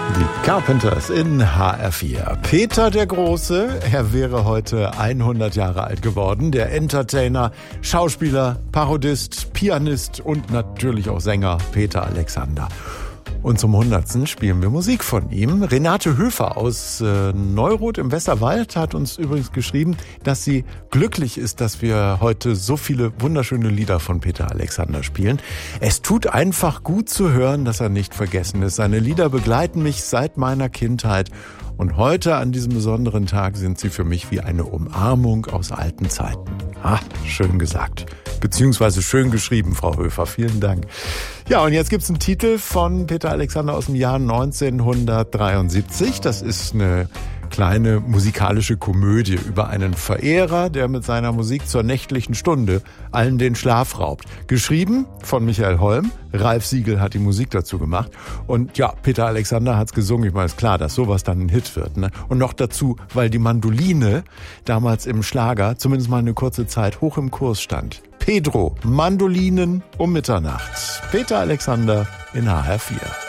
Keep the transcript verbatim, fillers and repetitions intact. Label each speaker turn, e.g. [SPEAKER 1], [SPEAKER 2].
[SPEAKER 1] Die Carpenters in H R vier. Peter der Große, er wäre heute hundert Jahre alt geworden. Der Entertainer, Schauspieler, Parodist, Pianist und natürlich auch Sänger Peter Alexander. Und zum hundertsten spielen wir Musik von ihm. Renate Höfer aus äh, Neuroth im Westerwald hat uns übrigens geschrieben, dass sie glücklich ist, dass wir heute so viele wunderschöne Lieder von Peter Alexander spielen. Es tut einfach gut zu hören, dass er nicht vergessen ist. Seine Lieder begleiten mich seit meiner Kindheit. Und heute, an diesem besonderen Tag, sind sie für mich wie eine Umarmung aus alten Zeiten. Ah, schön gesagt. Beziehungsweise schön geschrieben, Frau Höfer. Vielen Dank. Ja, und jetzt gibt's einen Titel von Peter Alexander aus dem Jahr neunzehnhundertdreiundsiebzig. Das ist eine kleine musikalische Komödie über einen Verehrer, der mit seiner Musik zur nächtlichen Stunde allen den Schlaf raubt. Geschrieben von Michael Holm. Ralf Siegel hat die Musik dazu gemacht. Und ja, Peter Alexander hat's gesungen. Ich meine, ist klar, dass sowas dann ein Hit wird, ne? Und noch dazu, weil die Mandoline damals im Schlager zumindest mal eine kurze Zeit hoch im Kurs stand. Pedro, Mandolinen um Mitternacht. Peter Alexander in H R vier.